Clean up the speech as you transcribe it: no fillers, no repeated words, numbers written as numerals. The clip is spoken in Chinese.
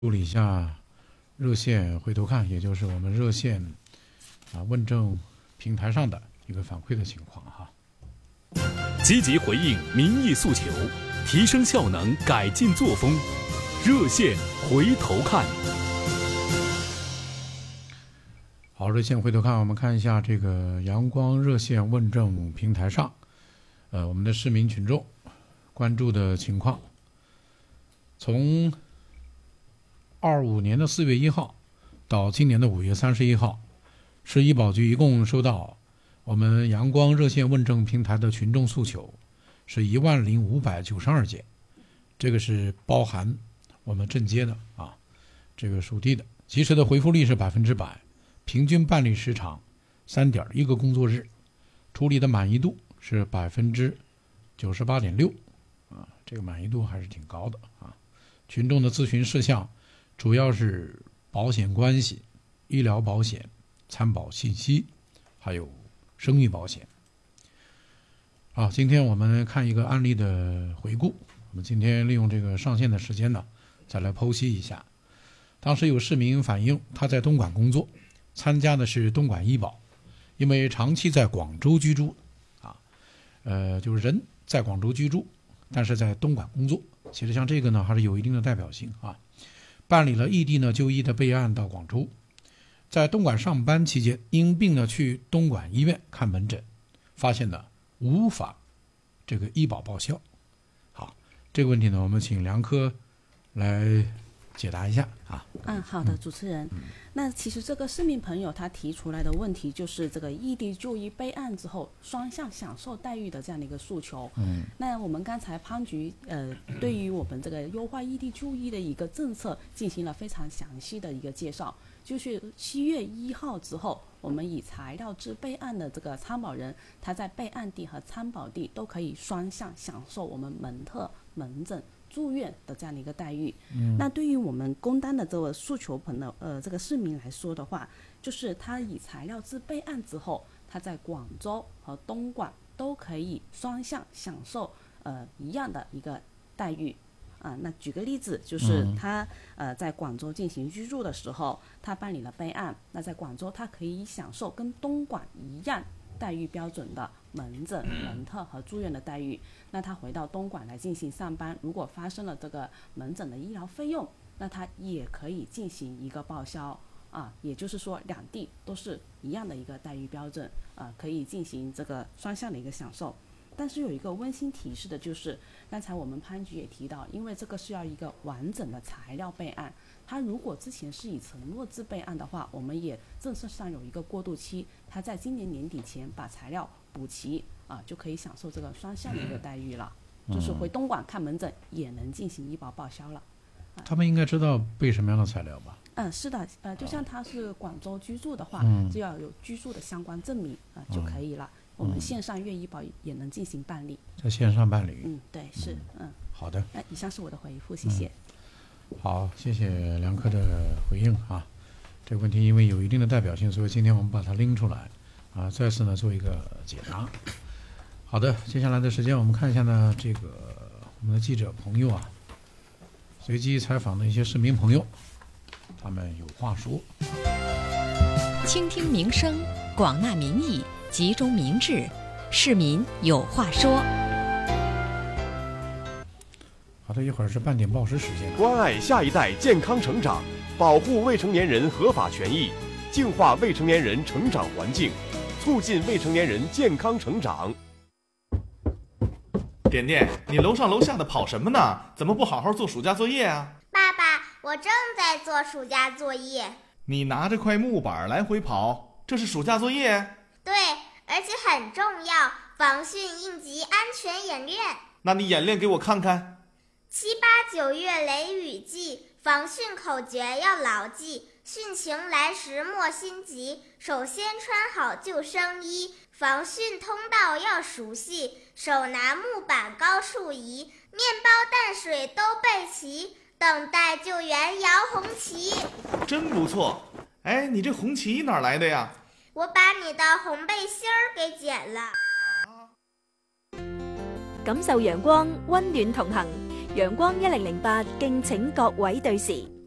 梳理一下热线回头看，也就是我们热线问政平台上的一个反馈的情况哈。 积极回应民意诉求，提升效能，改进作风。热线回头看。 好，热线回头看，我们看一下这个阳光热线问政平台上，我们的市民群众关注的情况。从25年的4月1号到今年的5月31号，市医保局一共收到我们阳光热线问政平台的群众诉求是10592件，这个是包含我们镇街的这个属地的，及时的回复率是100%，平均办理时长3.1个工作日，处理的满意度是98.6%，这个满意度还是挺高的啊。群众的咨询事项主要是保险关系、医疗保险、参保信息，还有生育保险。好，今天我们看一个案例的回顾。我们今天利用这个上线的时间呢，再来剖析一下。当时有市民反映，他在东莞工作，参加的是东莞医保，因为长期在广州居住就是人在广州居住，但是在东莞工作。其实像这个呢，还是有一定的代表性办理了异地呢就医的备案到广州，在东莞上班期间，因病呢去东莞医院看门诊，发现呢无法这个医保报销。好，这个问题呢，我们请梁科来解答一下好的，主持人。那其实这个市民朋友他提出来的问题就是这个异地就医备案之后双向享受待遇的这样的一个诉求。那我们刚才潘局对于我们这个优化异地就医的一个政策进行了非常详细的一个介绍，就是7月1号之后，我们以材料制备案的这个参保人，他在备案地和参保地都可以双向享受我们门特、门诊、住院的这样的一个待遇。那对于我们工单的这个诉求这个市民来说的话，就是他以材料制备案之后，他在广州和东莞都可以双向享受一样的一个待遇。那举个例子，就是他在广州进行居住的时候，他办理了备案，那在广州他可以享受跟东莞一样待遇标准的门诊、门特和住院的待遇。那他回到东莞来进行上班，如果发生了这个门诊的医疗费用，那他也可以进行一个报销也就是说两地都是一样的一个待遇标准可以进行这个双向的一个享受。但是有一个温馨提示的就是，刚才我们潘局也提到，因为这个是要一个完整的材料备案，他如果之前是以承诺制备案的话，我们也政策上有一个过渡期，他在今年年底前把材料补齐就可以享受这个双向的一个待遇了，就是回东莞看门诊也能进行医保报销了。 他们应该知道备什么样的材料吧？ 是的，就像他是广州居住的话，就要有居住的相关证明就可以了。我们线上粤医保也能进行办理， 在线上办理。 对，是。 好的。 以上是我的回复，谢谢。 好，谢谢梁科的回应这个问题因为有一定的代表性，所以今天我们把它拎出来再次呢做一个解答。好的，接下来的时间我们看一下呢，这个我们的记者朋友随机采访的一些市民朋友，他们有话说。 倾听民生，广纳民意，集中民智，市民有话说。 好的，一会儿是半点报时时间。 关爱下一代健康成长，保护未成年人合法权益，净化未成年人成长环境，促进未成年人健康成长。 点点，你楼上楼下的跑什么呢？怎么不好好做暑假作业啊？ 爸爸，我正在做暑假作业。 你拿着块木板来回跑，这是暑假作业？ 对，而且很重要，防汛应急安全演练。 那你演练给我看看。 7、8、9月雷雨季，防汛口诀要牢记，汛情来时莫心急，首先穿好救生衣，防汛通道要熟悉，手拿木板高处移，面包淡水都备齐，等待救援摇红旗。 真不错。哎，你这红旗哪来的呀？ 我把你的红背心儿给剪了。 感受陽光，溫暖同行。陽光1008敬請各位對時。